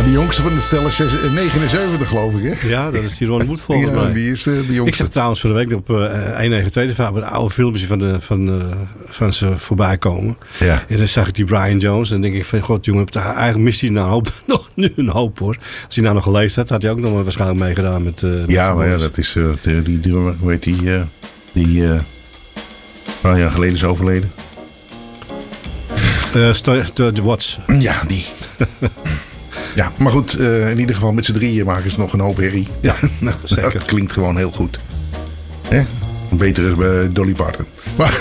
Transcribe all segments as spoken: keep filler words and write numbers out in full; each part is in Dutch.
Ja, de jongste van de stel is negenenzeventig, geloof ik, hè? Ja, dat is die Ron Wood volgens ja, mij. Die is uh, de jongste. Ik zag trouwens van de week op uh, honderdnegenentwintig de oude filmpjes van, de, van, uh, van ze voorbij komen. Ja. En dan zag ik die Brian Jones. En dan denk ik van, god jongen, eigenlijk mist hij nou een hoop, nog nu een hoop hoor. Als hij nou nog geleefd had, had hij ook nog maar waarschijnlijk meegedaan met... Uh, ja, met maar ja, dat is... Uh, die, die, die, hoe heet die... Uh, die uh, een paar jaar geleden is overleden. Uh, de, de Watts. Ja, die. Ja, maar goed, uh, in ieder geval met z'n drieën maken ze nog een hoop herrie. Ja, nou, zeker. Dat klinkt gewoon heel goed. Hè? Beter is bij Dolly Parton. Maar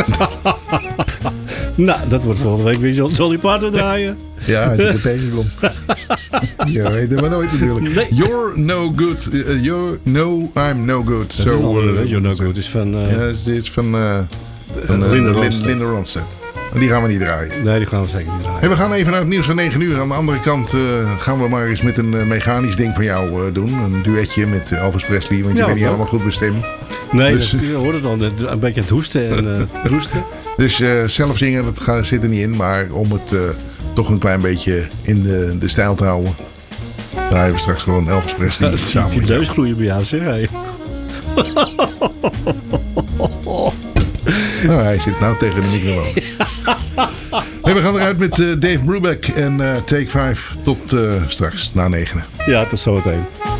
nou, dat wordt volgende week weer Dolly Parton draaien. Ja, als je er tegenkomt. Je weet het maar nooit natuurlijk. Nee. You're no good. Uh, you're no, I'm no good. Dat so, is andere, uh, You're no good is van... Uh, ja, het is van, uh, van uh, Linda, Linda, Linda Ronstadt. Die gaan we niet draaien. Nee, die gaan we zeker niet draaien. Hey, we gaan even naar het nieuws van negen uur. Aan de andere kant uh, gaan we maar eens met een uh, mechanisch ding van jou uh, doen. Een duetje met uh, Elvis Presley. Want je ja, bent niet helemaal goed bestemd. Nee, dus, dat, je hoort het al. Een beetje het hoesten en uh, roesten. Dus uh, zelf zingen, dat gaat, zit er niet in. Maar om het uh, toch een klein beetje in de, de stijl te houden, draaien we straks gewoon Elvis Presley. Ja, samen die neus groeien bij jou, zeg hij. Nou, hij zit nou tegen de microfoon. Hey, we gaan eruit met uh, Dave Brubeck en uh, Take vijf. Tot uh, straks, na negenen. Ja, tot zometeen.